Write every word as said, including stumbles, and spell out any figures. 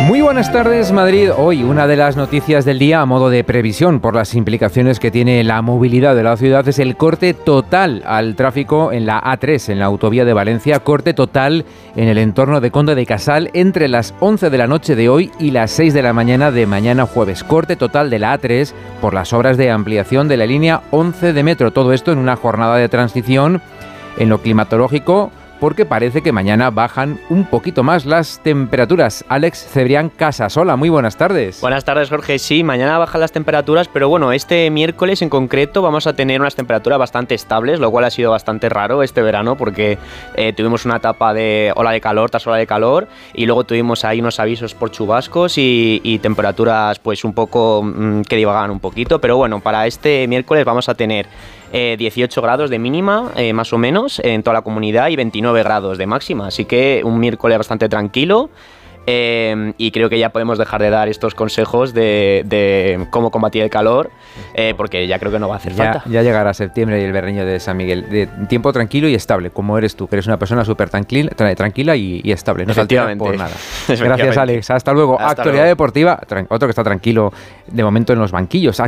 Muy buenas tardes, Madrid. Hoy una de las noticias del día a modo de previsión por las implicaciones que tiene la movilidad de la ciudad es el corte total al tráfico en la A tres, en la autovía de Valencia, corte total en el entorno de Conde de Casal entre las once de la noche de hoy y las seis de la mañana de mañana jueves. Corte total de la A tres por las obras de ampliación de la línea once de metro. Todo esto en una jornada de transición en lo climatológico, porque parece que mañana bajan un poquito más las temperaturas. Alex Cebrián Casasola, muy buenas tardes. Buenas tardes, Jorge. Sí, mañana bajan las temperaturas, pero bueno, este miércoles en concreto vamos a tener unas temperaturas bastante estables, lo cual ha sido bastante raro este verano porque eh, tuvimos una etapa de ola de calor tras ola de calor y luego tuvimos ahí unos avisos por chubascos y, y temperaturas pues un poco mmm, que divagaban un poquito, pero bueno, para este miércoles vamos a tener Eh, dieciocho grados de mínima, eh, más o menos, en toda la comunidad y veintinueve grados de máxima. Así que un miércoles bastante tranquilo. Eh, y creo que ya podemos dejar de dar estos consejos de, de cómo combatir el calor, eh, porque ya creo que no va a hacer ya, falta. Ya llegará septiembre y el berreño de San Miguel. De tiempo tranquilo y estable, como eres tú, que eres una persona súper tranquila, tra- tranquila y, y estable. No se altera por nada. Gracias, Alex. Hasta luego. Hasta Actualidad luego. deportiva. Tran- otro que está tranquilo de momento en los banquillos.